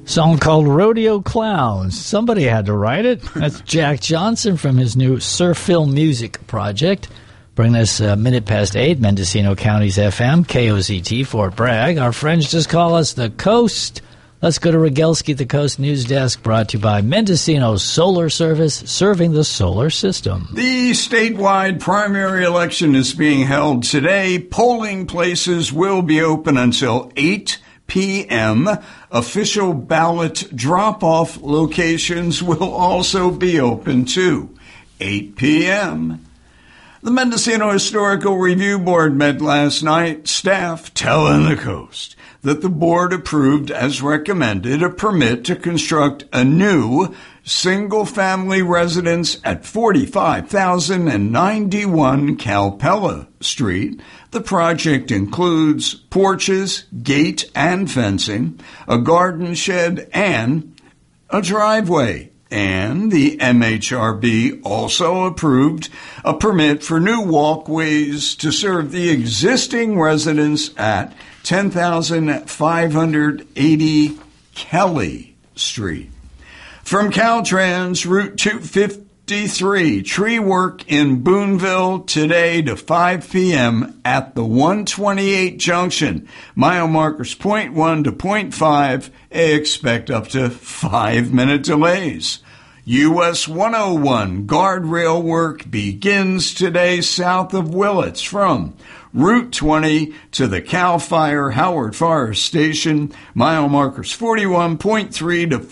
Song called Rodeo Clowns. Somebody had to write it. That's Jack Johnson from his new Surf Film Music project. Bring us a minute past 8, Mendocino County's FM, KOZT, Fort Bragg. Our friends just call us the Coast. Let's go to Rogelski, the Coast News Desk, brought to you by Mendocino Solar Service, serving the solar system. The statewide primary election is being held today. Polling places will be open until 8 p.m. Official ballot drop-off locations will also be open too. 8 p.m. The Mendocino Historical Review Board met last night. Staff telling the Coast that the board approved, as recommended, a permit to construct a new single-family residence at 45,091 Calpella Street. The project includes porches, gate and fencing, a garden shed, and a driveway. And the MHRB also approved a permit for new walkways to serve the existing residents at 10,580 Kelly Street. From Caltrans, Route 253, tree work in Boonville today to 5 p.m. at the 128 junction. Mile markers 0.1 to 0.5. Expect up to 5-minute delays. US 101 guardrail work begins today south of Willits from Route 20 to the Cal Fire Howard Fire Station. Mile markers 41.3 to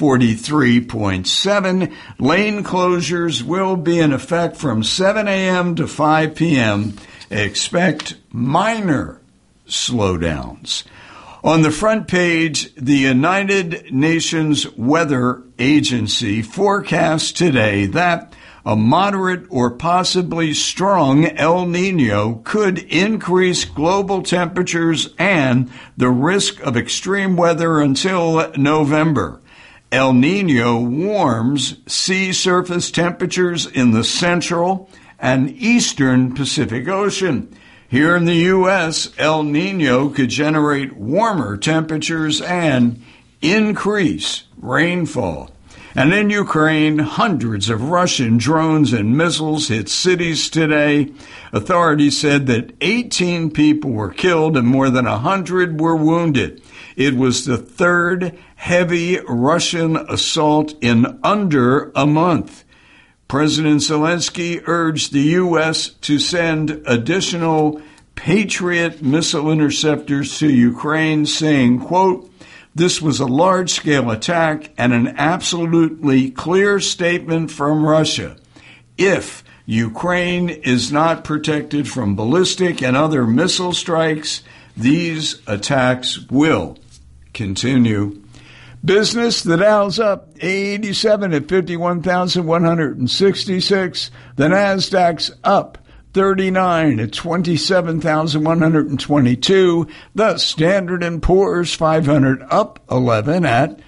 43.7. Lane closures will be in effect from 7 a.m. to 5 p.m. Expect minor slowdowns. On the front page, the United Nations Weather Agency forecasts today that a moderate or possibly strong El Nino could increase global temperatures and the risk of extreme weather until November. El Nino warms sea surface temperatures in the central and eastern Pacific Ocean. Here in the U.S., El Nino could generate warmer temperatures and increase rainfall. And in Ukraine, hundreds of Russian drones and missiles hit cities today. Authorities said that 18 people were killed and more than 100 were wounded. It was the third heavy Russian assault in under a month. President Zelensky urged the U.S. to send additional Patriot missile interceptors to Ukraine, saying, quote, "This was a large-scale attack and an absolutely clear statement from Russia. If Ukraine is not protected from ballistic and other missile strikes, these attacks will continue." Business, the Dow's up 87 at 51,166. The Nasdaq's up 39 at 27,122. The Standard & Poor's 500 up 11 at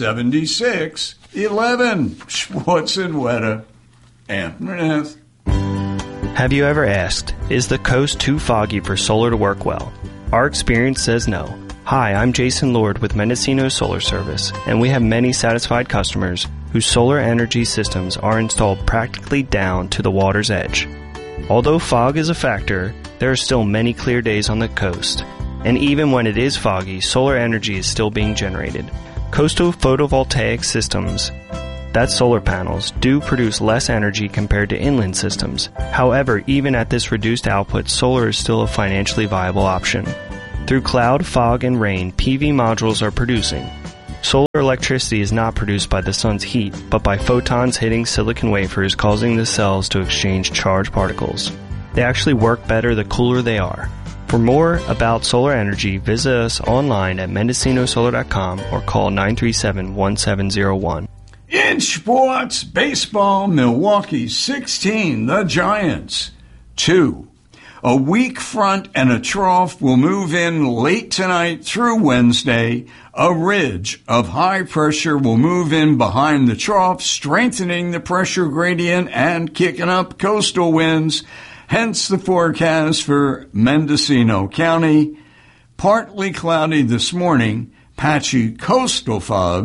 7611. Schwartz and Weta and Ernest. Have you ever asked, is the coast too foggy for solar to work well? Our experience says no. Hi, I'm Jason Lord with Mendocino Solar Service, and we have many satisfied customers whose solar energy systems are installed practically down to the water's edge. Although fog is a factor, there are still many clear days on the coast, and even when it is foggy, solar energy is still being generated. Coastal photovoltaic systems, that's solar panels, do produce less energy compared to inland systems. However, even at this reduced output, solar is still a financially viable option. Through cloud, fog, and rain, PV modules are producing. Solar electricity is not produced by the sun's heat, but by photons hitting silicon wafers, causing the cells to exchange charged particles. They actually work better the cooler they are. For more about solar energy, visit us online at mendocinosolar.com or call 937-1701. In sports, baseball, Milwaukee 16, the Giants 2. A weak front and a trough will move in late tonight through Wednesday. A ridge of high pressure will move in behind the trough, strengthening the pressure gradient and kicking up coastal winds. Hence the forecast for Mendocino County. Partly cloudy this morning, patchy coastal fog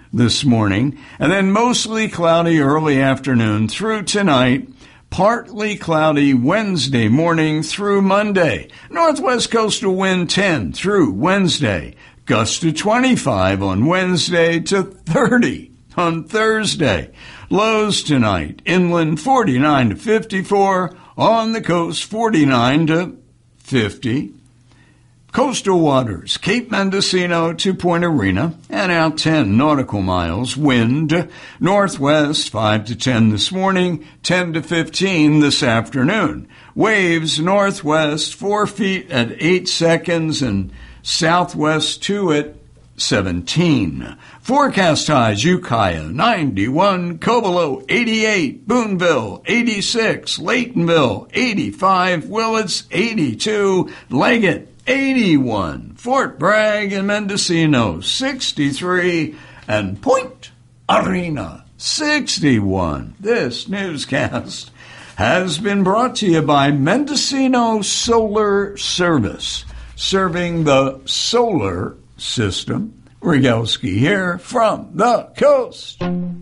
this morning, and then mostly cloudy early afternoon through tonight. Partly cloudy Wednesday morning through Monday. Northwest coastal wind 10 through Wednesday. Gust to 25 on Wednesday to 30 on Thursday. Lows tonight, inland 49 to 54, on the coast 49 to 50. Coastal waters, Cape Mendocino to Point Arena, and out 10 nautical miles. Wind, northwest 5 to 10 this morning, 10 to 15 this afternoon. Waves, northwest 4 feet at 8 seconds, and southwest 2 at 17. Forecast highs, Ukiah 91, Cobolo 88, Boonville 86, Laytonville 85, Willits 82, Leggett 81, Fort Bragg and Mendocino 63, and Point Arena 61. This newscast has been brought to you by Mendocino Solar Service, serving the solar system. Rogalski here from the coast.